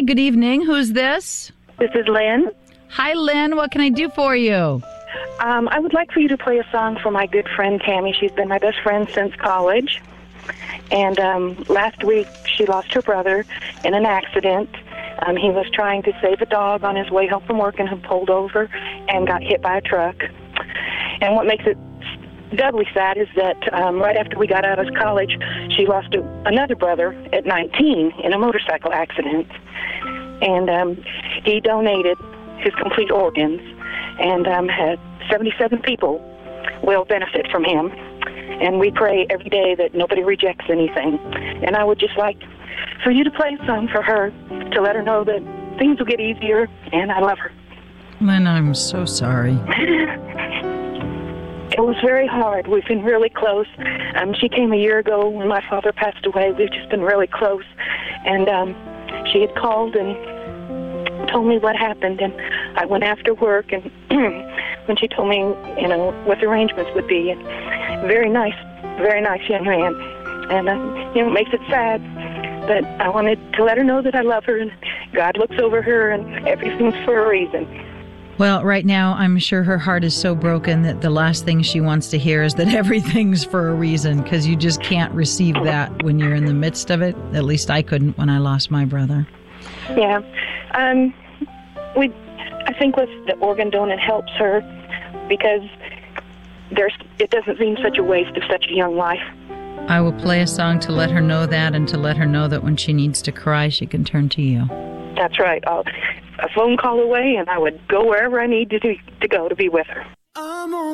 Hi, good evening. Who's this? This is Lynn. Hi, Lynn. What can I do for you? I would like for you to play a song for my good friend Tammy. She's been my best friend since college. And last week she lost her brother in an accident. He was trying to save a dog on his way home from work and had pulled over and got hit by a truck. And what makes it doubly sad is that right after we got out of college, she lost another brother at 19 in a motorcycle accident. And he donated his complete organs and had 77 people will benefit from him. And we pray every day that nobody rejects anything. And I would just like for you to play a song for her to let her know that things will get easier, and I love her. Lynn, I'm so sorry. It was very hard. We've been really close. She came a year ago when my father passed away. We've just been really close. And she had called and told me what happened, and I went after work, and when she told me, what the arrangements would be, very nice young man. And, it makes it sad, but I wanted to let her know that I love her, and God looks over her, and everything's for a reason. Well, right now, I'm sure her heart is so broken that the last thing she wants to hear is that everything's for a reason, because you just can't receive that when you're in the midst of it. At least I couldn't when I lost my brother. Yeah. I think with the organ donor helps her because it doesn't seem such a waste of such a young life. I will play a song to let her know that, and to let her know that when she needs to cry, she can turn to you. That's right. A phone call away, and I would go wherever I need to go to be with her.